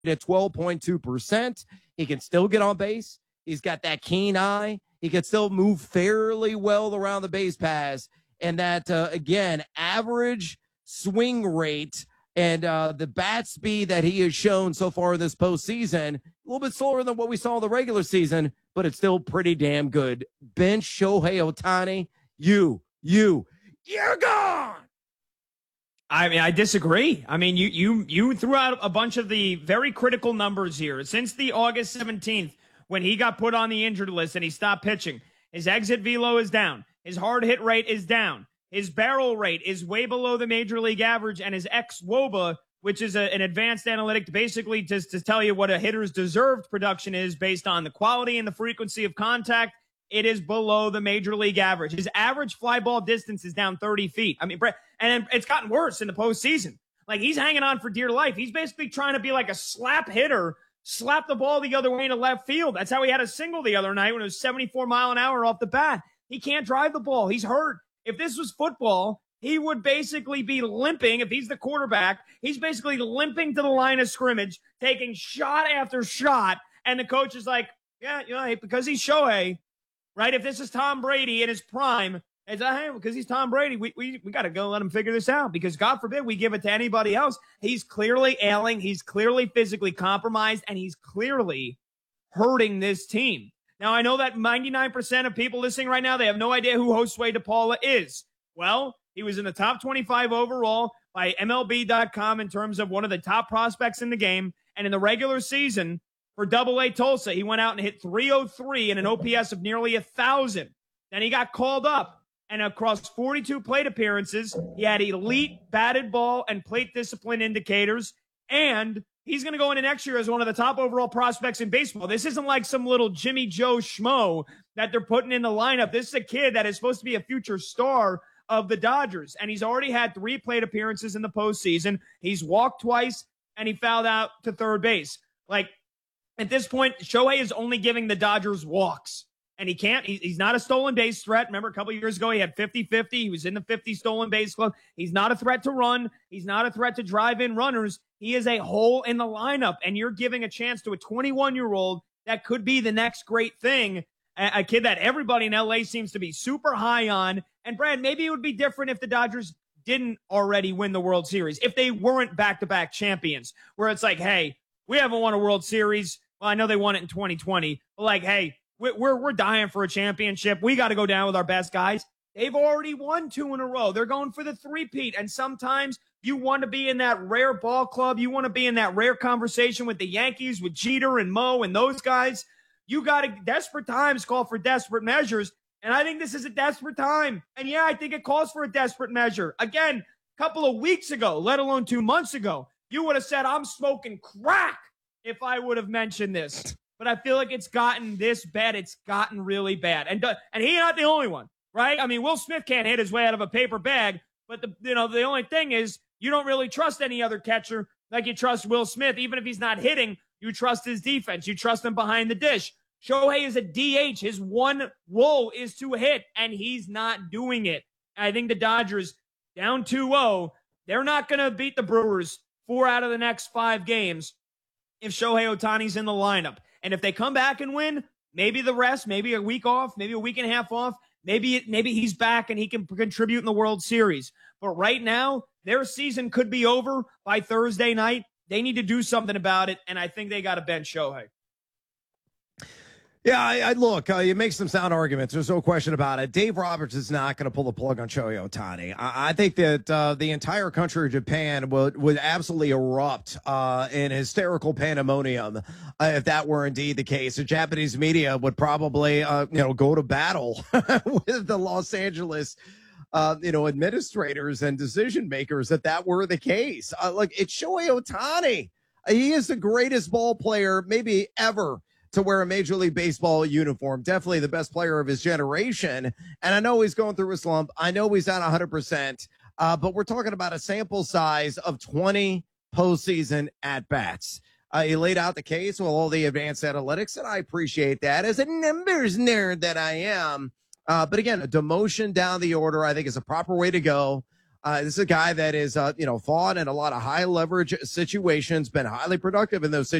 at 12.2%. He can still get on base. He's got that keen eye. He can still move fairly well around the base paths. And that, again, average swing rate and the bat speed that he has shown so far in this postseason, a little bit slower than what we saw in the regular season, but it's still pretty damn good. Bench Shohei Ohtani, you're gone. I mean, I disagree. I mean, you threw out a bunch of the very critical numbers here. Since the August 17th, when he got put on the injured list and he stopped pitching, his exit velo is down. His hard hit rate is down. His barrel rate is way below the major league average, and his xWOBA, which is an advanced analytic basically just to tell you what a hitter's deserved production is based on the quality and the frequency of contact, it is below the major league average. His average fly ball distance is down 30 feet. I mean, and it's gotten worse in the postseason. Like, he's hanging on for dear life. He's basically trying to be like a slap hitter, slap the ball the other way into left field. That's how he had a single the other night when it was 74 mile an hour off the bat. He can't drive the ball. He's hurt. If this was football, he would basically be limping. If he's the quarterback, he's basically limping to the line of scrimmage, taking shot after shot. And the coach is like, yeah, you know, because he's Shohei, right? If this is Tom Brady in his prime, it's like, hey, because he's Tom Brady, we got to go let him figure this out, because God forbid we give it to anybody else. He's clearly ailing. He's clearly physically compromised, and he's clearly hurting this team. Now, I know that 99% of people listening right now, they have no idea who Josue DePaula is. Well, he was in the top 25 overall by MLB.com in terms of one of the top prospects in the game. And in the regular season for Double-A Tulsa, he went out and hit 303 and an OPS of nearly 1,000. Then he got called up, and across 42 plate appearances, he had elite batted ball and plate discipline indicators, and he's going to go into next year as one of the top overall prospects in baseball. This isn't like some little Jimmy Joe schmo that they're putting in the lineup. This is a kid that is supposed to be a future star of the Dodgers, and he's already had 3 plate appearances in the postseason. He's walked twice, and he fouled out to third base. Like, at this point, Shohei is only giving the Dodgers walks, and he can't. He's not a stolen base threat. Remember, a couple of years ago, he had 50-50. He was in the 50 stolen base club. He's not a threat to run. He's not a threat to drive in runners. He is a hole in the lineup, and you're giving a chance to a 21-year-old that could be the next great thing, a kid that everybody in L.A. seems to be super high on. And, Brad, maybe it would be different if the Dodgers didn't already win the World Series, if they weren't back-to-back champions, where it's like, hey, we haven't won a World Series. Well, I know they won it in 2020, but like, hey, we're dying for a championship. We got to go down with our best guys. They've already won 2 in a row. They're going for the three-peat, and sometimes you want to be in that rare ball club. You want to be in that rare conversation with the Yankees, with Jeter and Mo and those guys. You got to, desperate times call for desperate measures, and I think this is a desperate time. And, yeah, I think it calls for a desperate measure. Again, a couple of weeks ago, let alone 2 months ago, you would have said, I'm smoking crack if I would have mentioned this. But I feel like it's gotten this bad. It's gotten really bad. And he's not the only one, right? I mean, Will Smith can't hit his way out of a paper bag, but the only thing is you don't really trust any other catcher like you trust Will Smith. Even if he's not hitting, you trust his defense. You trust him behind the dish. Shohei is a DH. His one role is to hit, and he's not doing it. And I think the Dodgers, down 2-0, they're not going to beat the Brewers 4 out of the next 5 games if Shohei Ohtani's in the lineup. And if they come back and win, maybe the rest, maybe a week off, maybe a week and a half off, maybe he's back and he can contribute in the World Series. But right now, their season could be over by Thursday night. They need to do something about it, and I think they got to bench Shohei. Yeah, I look, you make some sound arguments. There's no question about it. Dave Roberts is not going to pull the plug on Shohei Ohtani. I think that the entire country of Japan would absolutely erupt in hysterical pandemonium if that were indeed the case. The Japanese media would probably, go to battle with the Los Angeles, administrators and decision makers if that were the case. It's Shohei Ohtani. He is the greatest ball player maybe ever to wear a Major League Baseball uniform. Definitely the best player of his generation. And I know he's going through a slump. I know he's not 100%, but we're talking about a sample size of 20 postseason at-bats. He laid out the case with all the advanced analytics, and I appreciate that as a numbers nerd that I am. But again, a demotion down the order, I think, is a proper way to go. This is a guy that is, fought in a lot of high leverage situations, been highly productive in those situations.